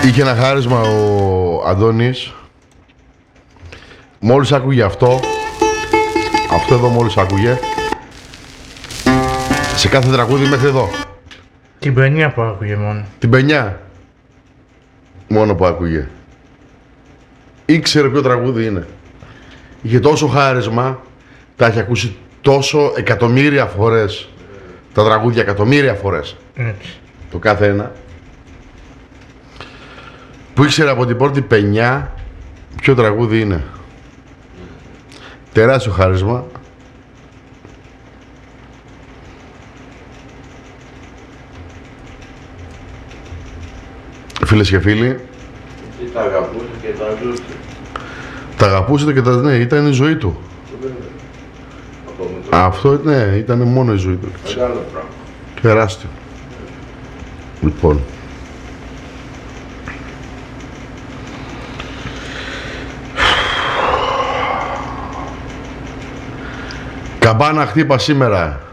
Είχε ένα χάρισμα ο Αντώνης. Μόλις άκουγε αυτό εδώ μόλις άκουγε, σε κάθε τραγούδι μέχρι εδώ. Την παινιά που άκουγε μόνο. Την παινιά μόνο που άκουγε. Ήξερε ποιο τραγούδι είναι. Είχε τόσο χάρισμα, τα έχει ακούσει τόσο εκατομμύρια φορές. Τα τραγούδια εκατομμύρια φορές. Έτσι. Το κάθε ένα. Που ήξερε από την πρώτη παινιά ποιο τραγούδι είναι. Τεράστιο χάρισμα. Φίλες και φίλοι, Τα αγαπούσε και τα ζούσε. τα αγαπούσε και τα, ναι, ήταν η ζωή του. Αυτό, ναι, ήταν μόνο η ζωή του. Μεγάλο πράγμα. Τεράστιο. Λοιπόν. Καμπάνα χτύπα σήμερα.